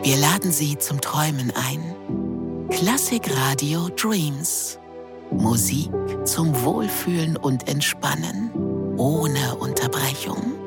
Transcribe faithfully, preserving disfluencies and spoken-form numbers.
Wir laden Sie zum Träumen ein. Klassikradio Dreams. Musik zum Wohlfühlen und Entspannen ohne Unterbrechung.